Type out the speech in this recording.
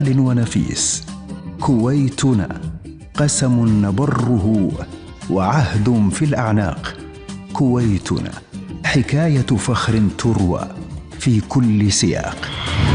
ونفيس. كويتنا قسم نبره وعهد في الأعناق. كويتنا حكاية فخر تروى في كل سياق.